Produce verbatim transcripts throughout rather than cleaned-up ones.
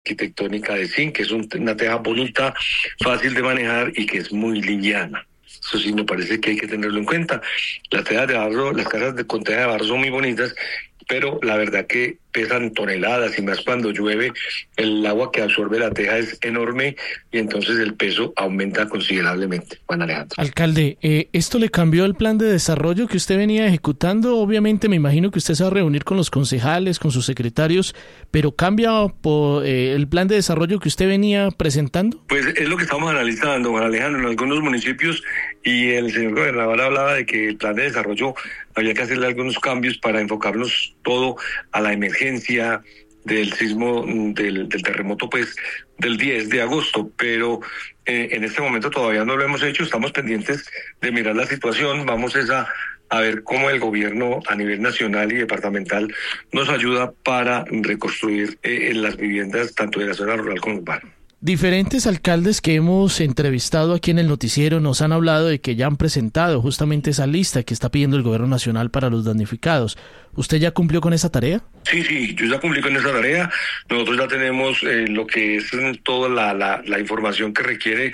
arquitectónica de zinc, que es un, una teja bonita, fácil de manejar y que es muy liviana. Eso sí me parece que hay que tenerlo en cuenta. Las tejas de barro, las casas de, con teja de barro son muy bonitas, pero la verdad que pesan toneladas y más cuando llueve, el agua que absorbe la teja es enorme y entonces el peso aumenta considerablemente. Juan Alejandro. Alcalde, eh, ¿esto le cambió el plan de desarrollo que usted venía ejecutando? Obviamente me imagino que usted se va a reunir con los concejales, con sus secretarios, pero ¿cambia por, eh, el plan de desarrollo que usted venía presentando? Pues es lo que estamos analizando, Juan Alejandro, en algunos municipios, y el señor gobernador hablaba de que el plan de desarrollo había que hacerle algunos cambios para enfocarnos todo a la emergencia del sismo, del, del terremoto, pues, del diez de agosto, pero eh, en este momento todavía no lo hemos hecho, estamos pendientes de mirar la situación, vamos a, a ver cómo el gobierno a nivel nacional y departamental nos ayuda para reconstruir eh, las viviendas tanto de la zona rural como urbana. Diferentes alcaldes que hemos entrevistado aquí en el noticiero nos han hablado de que ya han presentado justamente esa lista que está pidiendo el gobierno nacional para los damnificados. ¿Usted ya cumplió con esa tarea? Sí, sí, yo ya cumplí con esa tarea. Nosotros ya tenemos eh, lo que es toda la, la, la información que requiere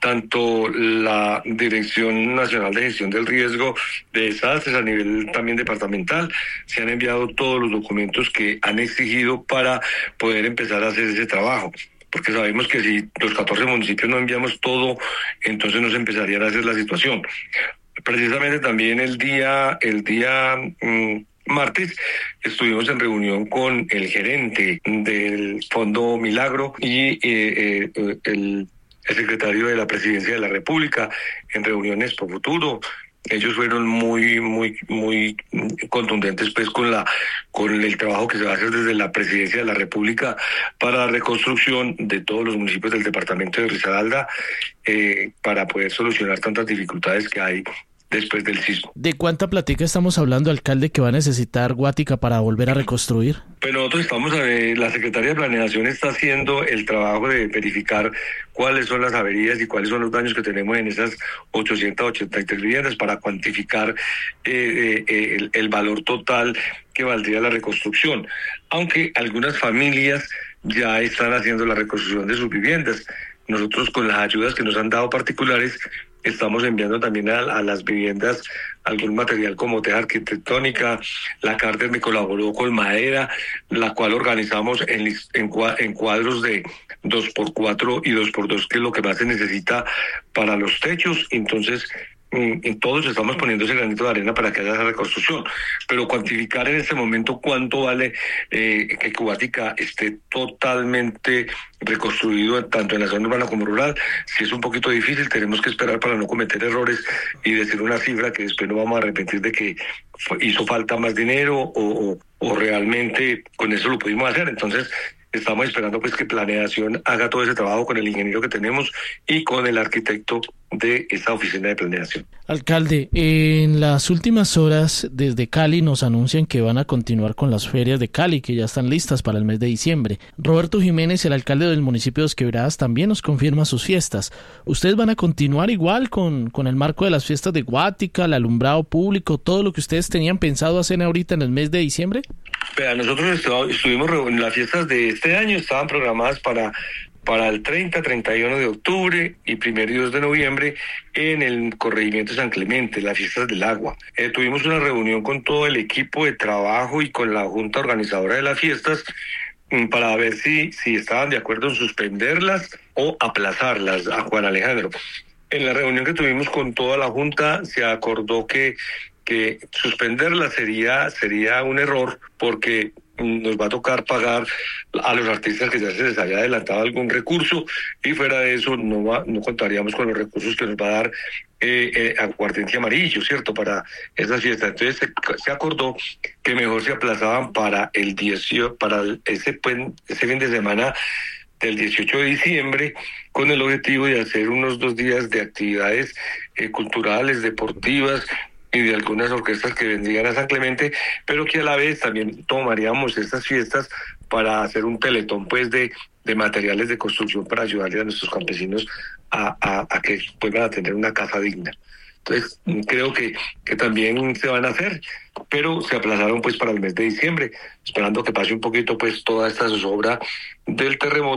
tanto la Dirección Nacional de Gestión del Riesgo de Desastres a nivel también departamental. Se han enviado todos los documentos que han exigido para poder empezar a hacer ese trabajo. Porque sabemos que si los catorce municipios no enviamos todo, entonces nos empezaría a hacer la situación. Precisamente también el día, el día mmm, martes estuvimos en reunión con el gerente del Fondo Milagro y eh, eh, el, el secretario de la Presidencia de la República en reuniones por futuro. Ellos fueron muy, muy, muy contundentes pues con la, con el trabajo que se va a hacer desde la Presidencia de la República para la reconstrucción de todos los municipios del departamento de Risaralda, eh, para poder solucionar tantas dificultades que hay después del sismo. ¿De cuánta platica estamos hablando, alcalde, que va a necesitar Guática para volver a reconstruir? Pues nosotros estamos, eh, la Secretaría de Planeación está haciendo el trabajo de verificar cuáles son las averías y cuáles son los daños que tenemos en esas ochocientas ochenta y tres viviendas para cuantificar eh, eh, el, el valor total que valdría la reconstrucción. Aunque algunas familias ya están haciendo la reconstrucción de sus viviendas. Nosotros con las ayudas que nos han dado particulares estamos enviando también a, a las viviendas algún material como teja arquitectónica. La Carter me colaboró con madera, la cual organizamos en, en, en cuadros de dos por cuatro y dos por dos, que es lo que más se necesita para los techos. Entonces, en todos estamos poniendo ese granito de arena para que haya esa reconstrucción, pero cuantificar en este momento cuánto vale eh, que Guática esté totalmente reconstruido tanto en la zona urbana como rural, si es un poquito difícil, tenemos que esperar para no cometer errores y decir una cifra que después no vamos a arrepentir de que hizo falta más dinero o, o, o realmente con eso lo pudimos hacer. Entonces estamos esperando pues que Planeación haga todo ese trabajo con el ingeniero que tenemos y con el arquitecto de esta oficina de planeación. Alcalde, en las últimas horas desde Cali nos anuncian que van a continuar con las ferias de Cali, que ya están listas para el mes de diciembre. Roberto Jiménez, el alcalde del municipio de Dos Quebradas, también nos confirma sus fiestas. ¿Ustedes van a continuar igual con, con el marco de las fiestas de Guática, el alumbrado público, todo lo que ustedes tenían pensado hacer ahorita en el mes de diciembre? Pero nosotros estuvimos en las fiestas de este año, estaban programadas para para el treinta, treinta y uno de octubre y primero y dos de noviembre en el corregimiento San Clemente, las fiestas del agua. Eh, tuvimos una reunión con todo el equipo de trabajo y con la junta organizadora de las fiestas para ver si, si estaban de acuerdo en suspenderlas o aplazarlas, a Juan Alejandro. En la reunión que tuvimos con toda la junta se acordó que, que suspenderlas sería, sería un error porque nos va a tocar pagar a los artistas que ya se les haya adelantado algún recurso y fuera de eso no va, no contaríamos con los recursos que nos va a dar eh, eh, Aguardiente Amarillo, ¿cierto? Para esas fiestas. Entonces se, se acordó que mejor se aplazaban para el dieciocho, para ese, ese fin de semana del dieciocho de diciembre, con el objetivo de hacer unos dos días de actividades eh, culturales, deportivas, y de algunas orquestas que vendrían a San Clemente, pero que a la vez también tomaríamos estas fiestas para hacer un teletón pues de, de materiales de construcción para ayudarle a nuestros campesinos a, a, a que puedan tener una casa digna. Entonces, creo que, que también se van a hacer, pero se aplazaron pues para el mes de diciembre, esperando que pase un poquito pues toda esta zozobra del terremoto